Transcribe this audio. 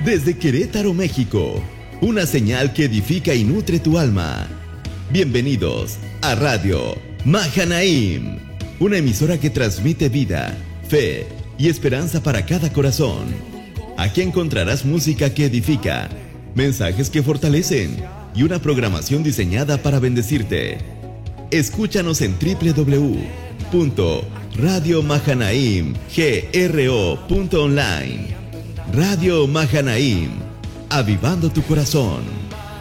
desde Querétaro, México, una señal que edifica y nutre tu alma. Bienvenidos a Radio Mahanaim, una emisora que transmite vida, fe y esperanza para cada corazón. Aquí encontrarás música que edifica, mensajes que fortalecen y una programación diseñada para bendecirte. Escúchanos en www.radiomahanaimgro.online. Radio Mahanaim, avivando tu corazón.